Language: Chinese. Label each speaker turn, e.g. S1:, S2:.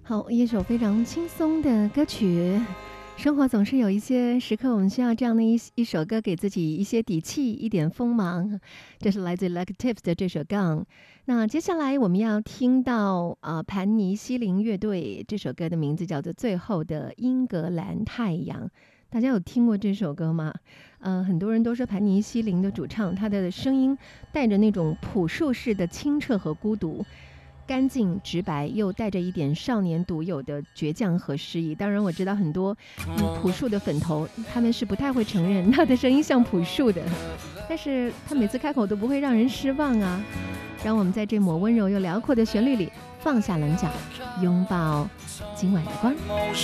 S1: 好，一首非常轻松的歌曲。生活总是有一些时刻，我们需要这样的一首歌，给自己一些底气，一点锋芒。这是来自 Like Tips 的这首《Gone》。那接下来我们要听到盘尼西林乐队这首歌的名字叫做《最后的英格兰太阳》。大家有听过这首歌吗？很多人都说盘尼西林的主唱，他的声音带着那种朴树式的清澈和孤独。干净直白，又带着一点少年独有的倔强和诗意。当然，我知道很多朴树的粉头，他们是不太会承认他的声音像朴树的，但是他每次开口都不会让人失望啊。让我们在这抹温柔又辽阔的旋律里放下棱角，拥抱今晚的光。